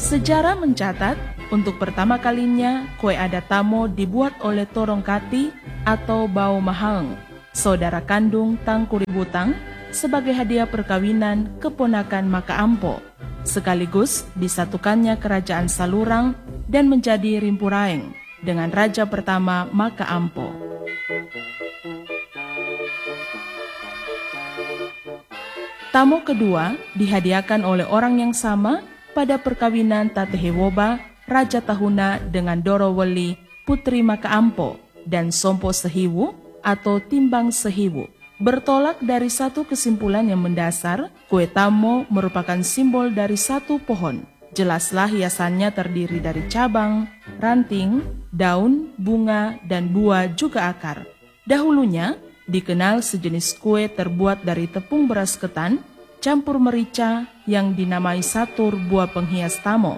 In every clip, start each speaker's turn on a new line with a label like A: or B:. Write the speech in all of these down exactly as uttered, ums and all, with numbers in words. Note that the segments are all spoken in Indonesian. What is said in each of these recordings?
A: Sejarah mencatat, untuk pertama kalinya kue adat Tamo dibuat oleh Torongkati atau Bau Mahang, saudara kandung Tangkuri Butang, sebagai hadiah perkawinan keponakan Maka Ampo. Sekaligus disatukannya kerajaan Salurang dan menjadi Rimpuraeng dengan raja pertama Maka Ampo. Tamo kedua dihadiahkan oleh orang yang sama pada perkawinan Tatehewoba, Raja Tahuna dengan Doroweli, Putri Maka Ampo, dan Sompo Sehiwu atau Timbang Sehiwu. Bertolak dari satu kesimpulan yang mendasar, kue Tamo merupakan simbol dari satu pohon. Jelaslah hiasannya terdiri dari cabang, ranting, daun, bunga, dan buah juga akar. Dahulunya, dikenal sejenis kue terbuat dari tepung beras ketan, campur merica yang dinamai satur buah penghias Tamo.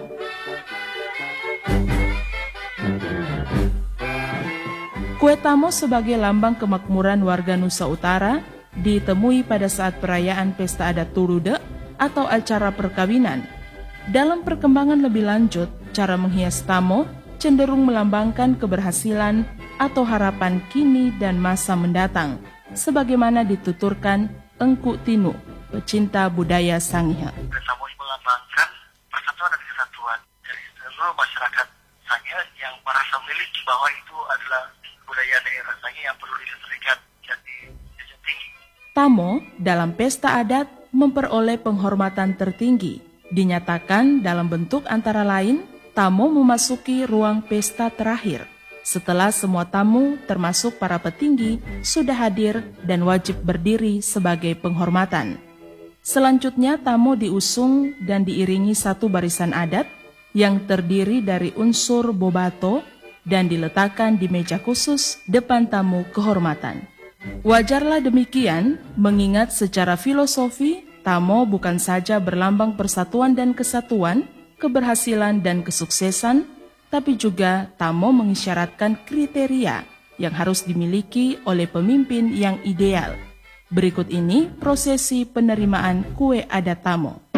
A: Kue Tamo sebagai lambang kemakmuran warga Nusa Utara ditemui pada saat perayaan pesta adat Turude atau acara perkawinan. Dalam perkembangan lebih lanjut, cara menghias Tamo cenderung melambangkan keberhasilan atau harapan kini dan masa mendatang, sebagaimana dituturkan Engku Tinu, pecinta budaya Sangihe.
B: Tamo melambangkan persatuan dan kesatuan dari seluruh masyarakat Sangihe yang merasa memiliki bahwa itu adalah budaya daerah Sangihe yang perlu dilestarikan dan dijunjung tinggi.
A: Tamo dalam pesta adat memperoleh penghormatan tertinggi. Dinyatakan dalam bentuk antara lain, Tamo memasuki ruang pesta terakhir setelah semua tamu termasuk para petinggi sudah hadir dan wajib berdiri sebagai penghormatan. Selanjutnya Tamo diusung dan diiringi satu barisan adat yang terdiri dari unsur bobato dan diletakkan di meja khusus depan tamu kehormatan. Wajarlah demikian, mengingat secara filosofi, Tamo bukan saja berlambang persatuan dan kesatuan, keberhasilan dan kesuksesan, tapi juga Tamo mengisyaratkan kriteria yang harus dimiliki oleh pemimpin yang ideal. Berikut ini prosesi penerimaan kue adat Tamo.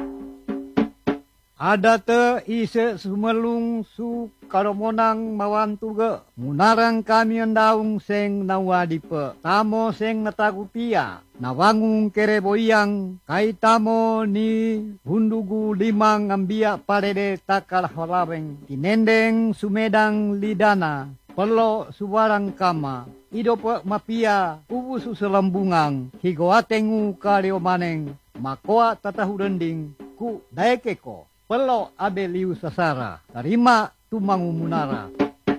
C: Adate ise sumelung su karomonang mawantuge munarang kami endaung seng nawadipe Tamo seng natakupia nawangung kereboyang kai Tamo ni hundugu limang ambia parede takal halaweng tinendeng sumedang lidana perlo suwarang kama idope mapia ubu suselambungang higoatengu kalio maneng makoa tatahurending ku daekeko perlo abe liu sasara, tarima tumangu munara.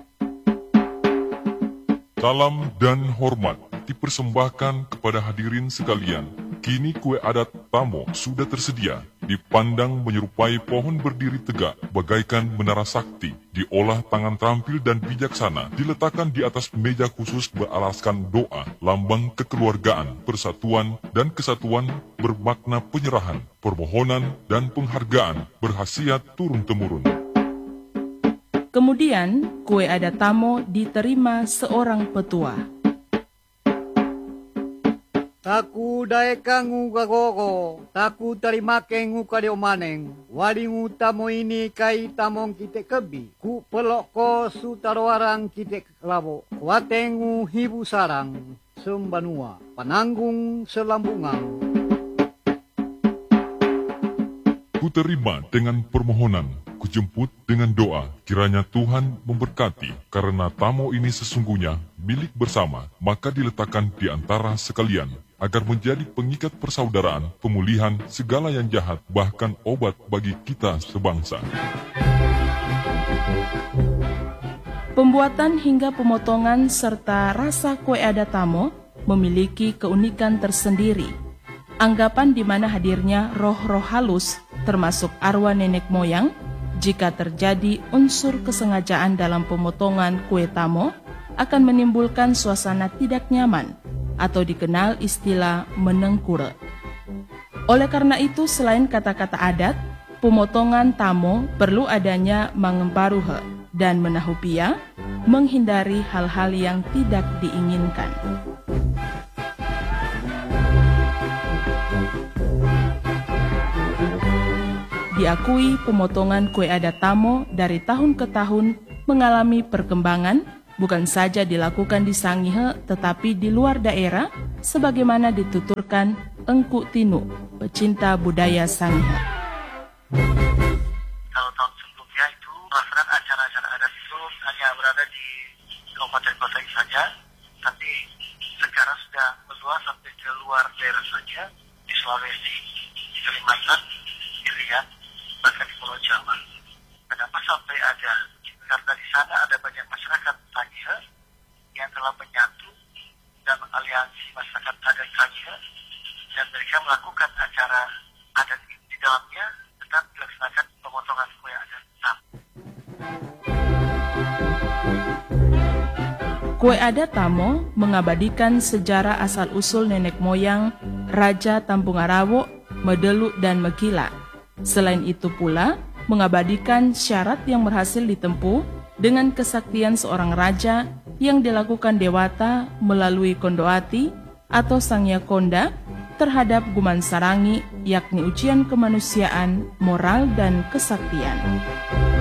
D: Salam dan hormat dipersembahkan kepada hadirin sekalian. Kini kue adat Tamo sudah tersedia, dipandang menyerupai pohon berdiri tegak bagaikan menara sakti, diolah tangan terampil dan bijaksana, diletakkan di atas meja khusus beralaskan doa, lambang kekeluargaan, persatuan dan kesatuan bermakna penyerahan, permohonan dan penghargaan berhasiat turun-temurun.
A: Kemudian, kue adat Tamo diterima seorang petua.
C: Taku daekangu gagogo, taku terima kengu kadeo maneng, walingu Tamo ini kai tamong kite kebi, ku pelok ko sutaroarang kite labo, watengu hibu sarang, sembanua, pananggung selambungang.
D: Ku terima dengan permohonan, ku jemput dengan doa, kiranya Tuhan memberkati, karena Tamo ini sesungguhnya milik bersama, maka diletakkan di antara sekalian, agar menjadi pengikat persaudaraan, pemulihan segala yang jahat, bahkan obat bagi kita sebangsa.
A: Pembuatan hingga pemotongan serta rasa kue adat Tamo memiliki keunikan tersendiri. Anggapan di mana hadirnya roh-roh halus, termasuk arwah nenek moyang, jika terjadi unsur kesengajaan dalam pemotongan kue Tamo, akan menimbulkan suasana tidak nyaman, atau dikenal istilah menengkure. Oleh karena itu, selain kata-kata adat, pemotongan Tamo perlu adanya mangemparuhe dan menahupia, menghindari hal-hal yang tidak diinginkan. Di diakui pemotongan kue adat Tamo dari tahun ke tahun mengalami perkembangan, bukan saja dilakukan di Sangihe tetapi di luar daerah, sebagaimana dituturkan Engku Tinu, pecinta budaya Sangihe.
B: Kalau tahun sebelumnya itu pelaksanaan acara-acara adat itu hanya berada di kabupaten kota saja, tapi sekarang sudah meluas sampai ke luar daerah saja, di Sulawesi, di Kalimantan, di Riau, bahkan di Pulau Jawa. Kenapa sampai ada? Karena di sana ada banyak masyarakat Sangihe yang telah menyatu dan mengaliansi masyarakat adat Sangihe, dan mereka melakukan acara adat di dalamnya tetap dilaksanakan pemotongan kue adat Tamo.
A: Kue adat Tamo mengabadikan sejarah asal-usul nenek moyang Raja Tampung Arawo, Medelu, dan Mekila. Selain itu pula, mengabadikan syarat yang berhasil ditempuh dengan kesaktian seorang raja yang dilakukan Dewata melalui Kondoati atau Sangyakonda terhadap Guman Sarangi, yakni ujian kemanusiaan, moral, dan kesaktian.